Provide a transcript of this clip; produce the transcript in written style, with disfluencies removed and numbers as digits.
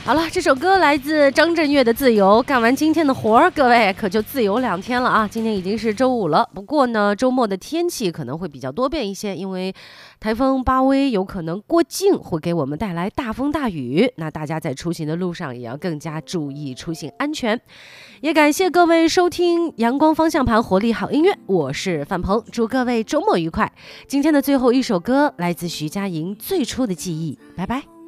好了，这首歌来自张震岳的《自由》。干完今天的活儿，各位可就自由2天了啊！今天已经是周5了，不过呢，周末的天气可能会比较多变一些，因为台风巴威有可能过境，会给我们带来大风大雨。那大家在出行的路上也要更加注意出行安全。也感谢各位收听阳光方向盘活力好音乐，我是范鹏，祝各位周末愉快。今天的最后一首歌来自徐佳莹《最初的记忆》，拜拜。